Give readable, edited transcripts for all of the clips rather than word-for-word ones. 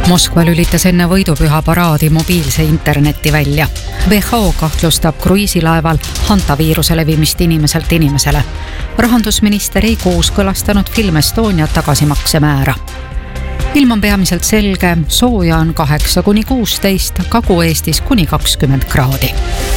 Moskva lülitas enne võidupüha paraadi mobiilse interneti välja. WHO kahtlustab kruiisilaeval hantaviiruse levimist inimeselt inimesele. Rahandusminister ei kooskõlastanud Film Estonia tagasimaksemäära. Ilm on peamiselt selge, sooja on 8–16, Kagu-Eestis kuni 20 kraadi.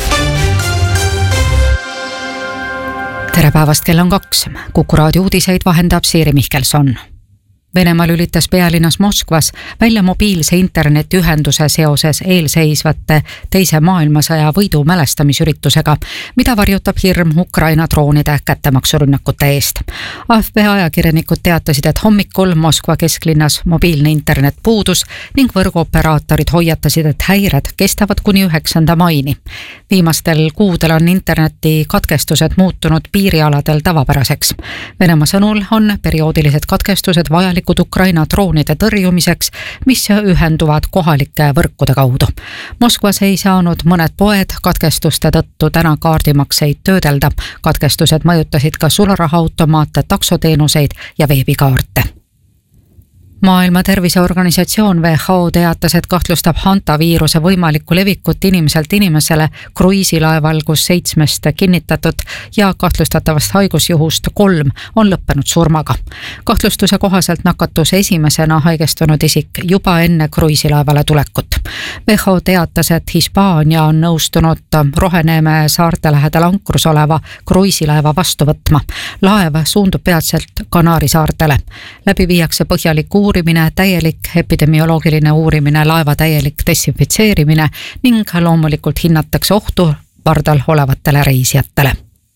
Tere päevast, kell on 2. Kuku raadio uudiseid vahendab Siiri Mihkelson. Venemaa lülitas pealinnas Moskvas välja mobiilse internetiühenduse seoses eelseisvate teise maailmasõja võidu mälestamisüritusega, mida varjutab hirm Ukraina droonide kättemaksurünnakute eest. AFP ajakirjanikud teatasid, et hommikul Moskva kesklinnas mobiilne internet puudus ning võrguoperaatorid hoiatasid, et häired kestavad kuni 9. maini. Viimastel kuudel on interneti katkestused muutunud piirialadel tavapäraseks. Venemaa sõnul on perioodilised katkestused vajalikud Ukraina droonide tõrjumiseks, mis ühenduvad kohalike võrkude kaudu. Moskvas ei saanud mõned poed katkestuste tõttu täna kaardimakseid töödelda. Katkestused mõjutasid ka sularahaautomaate, taksoteenuseid ja veebikaarte. Maailma Terviseorganisatsioon WHO teatas, et kahtlustab hantaviiruse võimalikku levikut inimeselt inimesele kruiisilaeval, kus 7 kinnitatud ja kahtlustatavast haigusjuhust 3 on lõppenud surmaga. Kahtlustuse kohaselt nakatus esimesena haigestunud isik juba enne kruiisilaevale tulekut. WHO teatas, et Hispaania on nõustunud Roheneeme saarte lähedal ankrus oleva kruiisilaeva vastu võtma. Laev suundub peatselt Kanaari saartele. Läbi viiakse põhjalik uurimine, täielik epidemioloogiline uurimine, laeva täielik desinfitseerimine ning loomulikult hinnatakse ohtu pardal olevatele reisijatele.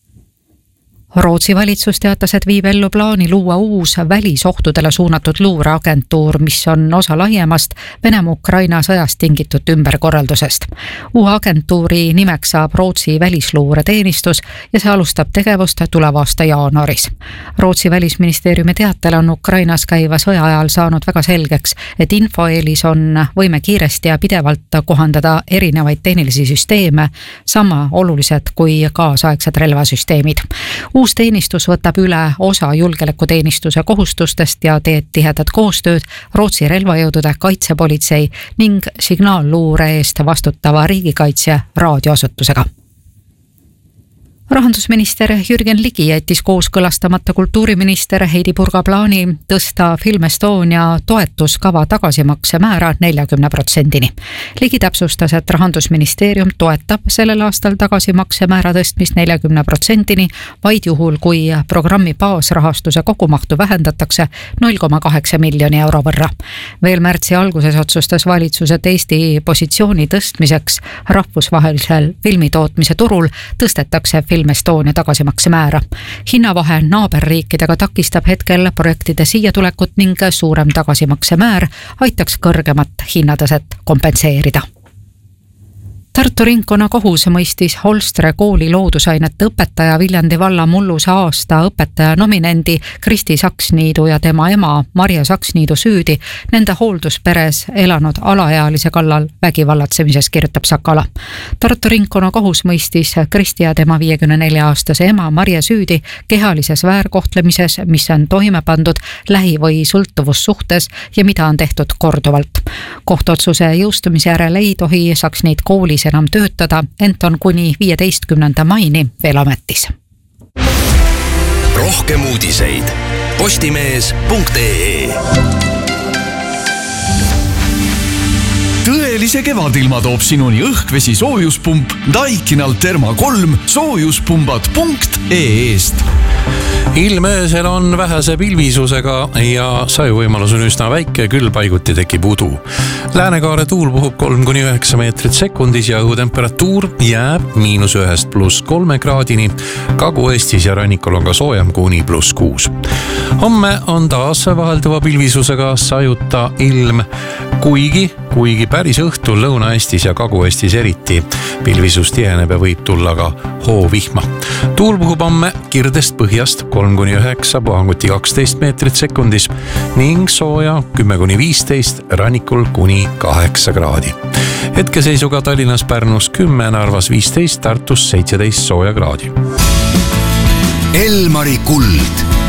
Rootsi valitsus teatas, et viib ellu plaani luua uus välisohtudele suunatud luureagentuur, mis on osa laiemast Venemaa-Ukraina sõjast tingitud ümberkorraldusest. Uue agentuuri nimeks saab Rootsi välisluureteenistus ja see alustab tegevust tuleva aasta jaanuaris. Rootsi välisministeeriumi teatel on Ukrainas käiva sõja ajal saanud väga selgeks, et infoeelis on võime kiiresti ja pidevalt kohandada erinevaid tehnilisi süsteeme, sama olulised kui kaasaegsed relvasüsteemid. Uus teenistus võtab üle osa julgeolekuteenistuse kohustustest ja teeb tihedat koostööd Rootsi relvajõudude, kaitsepolitsei ning signaalluure eest vastutava riigikaitse raadioasutusega. Rahandusminister Jürgen Ligi jättis kooskõlastamata kultuuriminister Heidi Purga plaani tõsta Film Estonia toetuskava tagasimaksemäära 40%. Ligi täpsustas, et Rahandusministeerium toetab sellel aastal tagasimaksemäära tõstmist 40%, vaid juhul, kui programmi baasrahastuse kogumahtu vähendatakse 0,8 miljoni euro võrra. Veel märtsi alguses otsustas valitsus, et Eesti positsiooni tõstmiseks rahvusvahelisel filmitootmise turul tõstetakse Film Estonia tagasimaksemäära. Hinnavahe naaberriikidega takistab hetkel projektide siia tulekut ning suurem tagasimaksemäär aitaks kõrgemat hinnataset kompenseerida. Tartu ringkonnakohus mõistis Holstre kooli loodusainete õpetaja Viljandi valla Mulluse aasta õpetaja nominendi Kristi Saksniidu ja tema ema Marja Saksniidu süüdi nende hooldusperes elanud alaealise kallal vägivallatsemises, kirjutab Sakala. Tartu ringkonnakohus mõistis Kristi ja tema 54-aastase ema Marja süüdi kehalises väärkohtlemises, mis on toime pandud lähi- või sõltuvussuhtes ja mida on tehtud korduvalt. Kohtuotsuse jõustumise järel ei tohi Saksniid koolis enam töötada, ent on kuni 15. maini veel ametis. Rohkem uudiseid postimees.ee. Tõelise kevadilma toob sinuni õhkvesi soojuspump Daikinal Therma 3 soojuspumbad.ee-st. Ilm öösel on vähese pilvisusega ja sajuvõimalus on üsna väike, küll paiguti tekib udu. Läänekaare tuul puhub 3–9 meetrit sekundis ja õhutemperatuur jääb -1 +3 kraadini. Kagu-Eestis ja rannikul on ka soojem kuni +6. Homme on taas vahelduva pilvisusega sajuta ilm, kuigi päris õhtul Lõuna-Eestis ja Kagu-Eestis eriti pilvisus tiheneb ja võib tulla ka hoovihma. Tuul puhub homme kirdest põhjast 3–9, puhanguti 12 meetrit sekundis ning sooja 10–15, rannikul kuni 8 kraadi. Hetkeseisuga Tallinnas, Pärnus 10, Narvas 15, Tartus 17 sooja kraadi. Elmari kuld.